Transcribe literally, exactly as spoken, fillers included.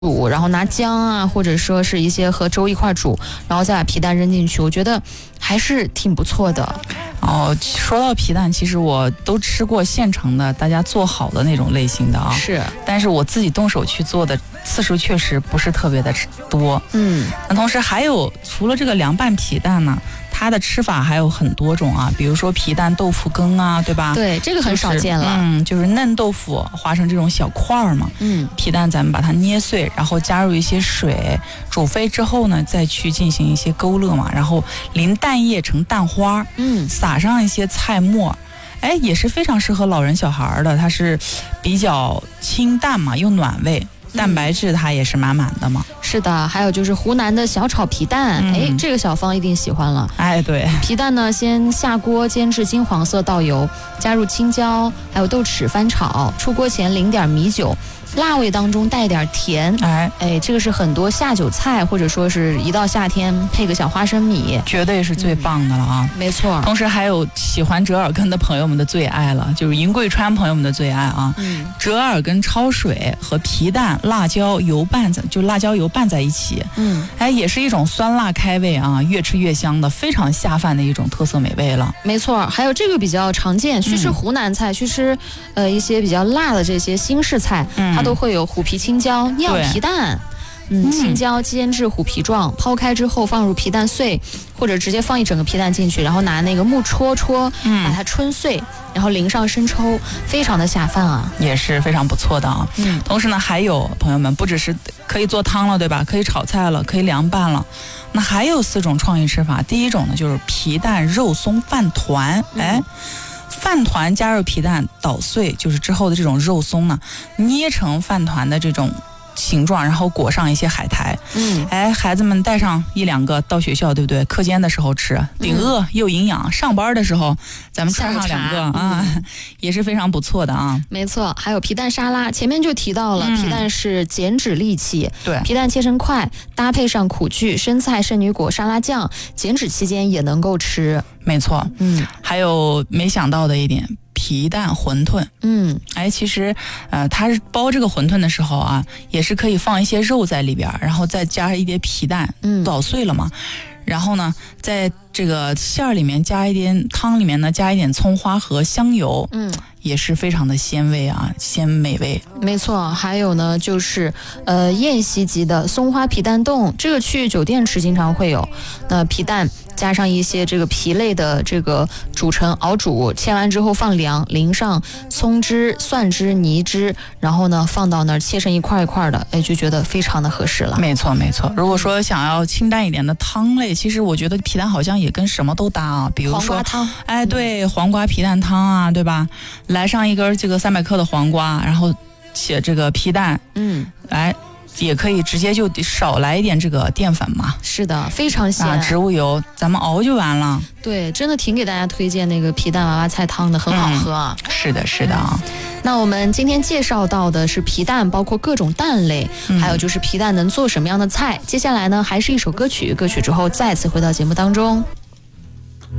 煮，然后拿姜啊，或者说是一些和粥一块煮，然后再把皮蛋扔进去，我觉得还是挺不错的。 哦，说到皮蛋，其实我都吃过现成的，大家做好的那种类型的啊。 是， 但是我自己动手去做的次数确实不是特别的多。 嗯， 那同时还有除了这个凉拌皮蛋呢，它的吃法还有很多种啊，比如说皮蛋豆腐羹啊，对吧？ 对，这个很少见了。 就是、嗯，就是嫩豆腐划成这种小块儿嘛。 嗯， 皮蛋咱们把它捏碎，然后加入一些水煮沸之后呢，再去进行一些勾勒嘛，然后淋蛋液成蛋花， 嗯， 撒上一些菜末。哎，也是非常适合老人小孩的，它是比较清淡嘛，又暖胃，蛋白质它也是满满的嘛。 是的，还有就是湖南的小炒皮蛋，哎、嗯，这个小芳一定喜欢了。 哎，对， 皮蛋呢，先下锅煎至金黄色，倒油，加入青椒，还有豆豉翻炒。出锅前淋点米酒，辣味当中带点甜。 哎哎，这个是很多下酒菜，或者说是一到夏天配个小花生米， 绝对是最棒的了啊！ 嗯、没错。 同时还有喜欢折耳根的朋友们的最爱了，就是银贵川朋友们的最爱啊。 嗯， 折耳根焯水和皮蛋、辣椒油拌在，就辣椒油拌在一起。 嗯， 哎，也是一种酸辣开胃啊，越吃越香的，非常下饭的一种特色美味了。 没错，还有这个比较常见，去吃湖南菜，嗯、去吃呃一些比较辣的这些新式菜，嗯、它都会有虎皮青椒、酿皮蛋。嗯，青椒煎至虎皮状，抛开之后放入皮蛋碎，或者直接放一整个皮蛋进去，然后拿那个木戳戳把它春碎，然后淋上生抽，非常的下饭啊， 也是非常不错的啊。嗯，同时呢，还有朋友们不只是可以做汤了，对吧？可以炒菜了，可以凉拌了。那还有四种创意吃法，第一种呢就是皮蛋肉松饭团，哎。饭团加入皮蛋捣碎，就是之后的这种肉松呢，捏成饭团的这种形状，然后裹上一些海苔。 嗯， 哎，孩子们带上一两个到学校，对不对？课间的时候吃，顶饿又营养。嗯、上班的时候，咱们加上两个啊、嗯，也是非常不错的啊。 没错，还有皮蛋沙拉，前面就提到了，嗯、皮蛋是减脂利器。 对， 皮蛋切成块，搭配上苦苣、生菜、圣女果、沙拉酱，减脂期间也能够吃。 没错， 嗯， 还有没想到的一点。皮蛋馄饨， 嗯， 哎，其实，呃，它是包这个馄饨的时候啊，也是可以放一些肉在里边，然后再加一点皮蛋， 嗯， 捣碎了嘛，然后呢，在这个馅儿里面加一点汤里面呢，加一点葱花和香油， 嗯， 也是非常的鲜味啊，鲜美味。 没错，还有呢，就是呃宴席级的松花皮蛋冻，这个去酒店吃经常会有，那皮蛋。加上一些这个皮类的这个煮成熬煮，切完之后放凉，淋上葱汁、蒜汁、泥汁，然后呢放到那儿切成一块一块的，哎，就觉得非常的合适了。 没错没错，如果说想要清淡一点的汤类，其实我觉得皮蛋好像也跟什么都搭啊，比如说黄瓜汤， 哎，对，黄瓜皮蛋汤啊，对吧？来上一根这个三百克的黄瓜，然后写这个皮蛋， 嗯， 哎。也可以直接就少来一点这个淀粉嘛， 是的，非常鲜， 啊，植物油，咱们熬就完了。 对，真的挺给大家推荐那个皮蛋娃娃菜汤的，很好喝啊。 嗯、是的，是的啊。 那我们今天介绍到的是皮蛋，包括各种蛋类，嗯、还有就是皮蛋能做什么样的菜。接下来呢，还是一首歌曲，歌曲之后再次回到节目当中。